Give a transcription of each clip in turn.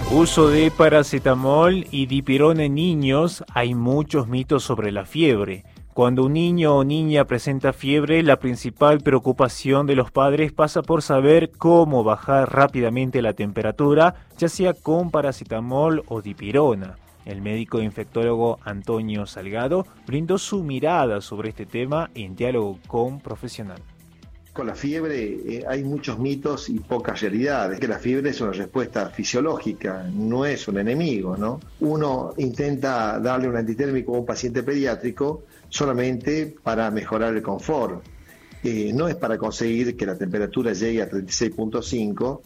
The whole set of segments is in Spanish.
Uso de paracetamol y dipirona en niños. Hay muchos mitos sobre la fiebre. Cuando un niño o niña presenta fiebre, la principal preocupación de los padres pasa por saber cómo bajar rápidamente la temperatura, ya sea con paracetamol o dipirona. El médico infectólogo Antonio Salgado brindó su mirada sobre este tema en diálogo con Profesional. Con la fiebre hay muchos mitos y pocas realidades. Que la fiebre es una respuesta fisiológica, no es un enemigo, ¿no? Uno intenta darle un antitérmico a un paciente pediátrico solamente para mejorar el confort. No es para conseguir que la temperatura llegue a 36.5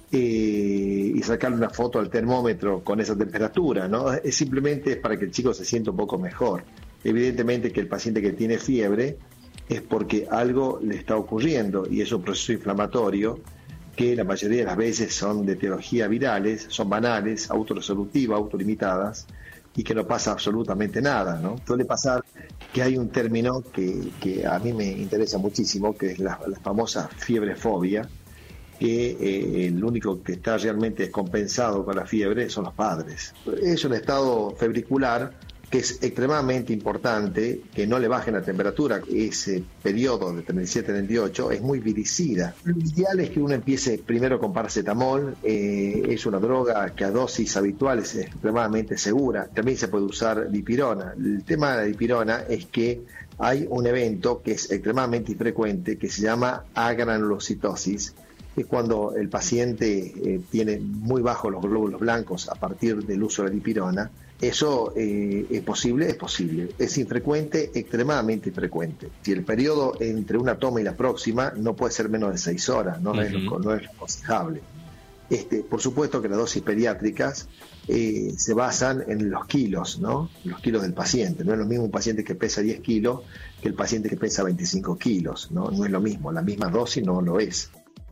y sacarle una foto al termómetro con esa temperatura, ¿no? Es simplemente para que el chico se sienta un poco mejor. Evidentemente que el paciente que tiene fiebre es porque algo le está ocurriendo y es un proceso inflamatorio que la mayoría de las veces son de etiología virales, son banales, autorresolutivas, autolimitadas y que no pasa absolutamente nada, ¿no? Suele pasar que hay un término que a mí me interesa muchísimo, que es la famosa fiebrefobia, que el único que está realmente descompensado con la fiebre son los padres. Es un estado febricular que es extremadamente importante, que no le bajen la temperatura. Ese periodo de 37-38 es muy viricida. Lo ideal es que uno empiece primero con paracetamol. Es una droga que a dosis habituales es extremadamente segura. También se puede usar dipirona. El tema de la dipirona es que hay un evento que es extremadamente infrecuente que se llama agranulocitosis, que es cuando el paciente tiene muy bajos los glóbulos blancos a partir del uso de la dipirona. Eso es posible, es infrecuente, extremadamente infrecuente. Si el periodo entre una toma y la próxima no puede ser menos de 6 horas, no es aconsejable. Por supuesto que las dosis pediátricas se basan en los kilos, ¿no? Los kilos del paciente. No es lo mismo un paciente que pesa 10 kilos que el paciente que pesa 25 kilos, ¿no? No es lo mismo, la misma dosis no lo es.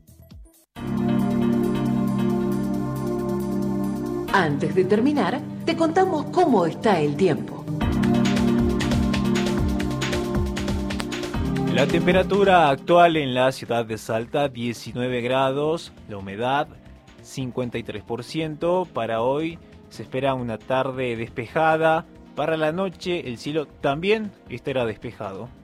Antes de terminar, te contamos cómo está el tiempo. La temperatura actual en la ciudad de Salta, 19 grados, la humedad 53%. Para hoy se espera una tarde despejada. Para la noche el cielo también estará despejado.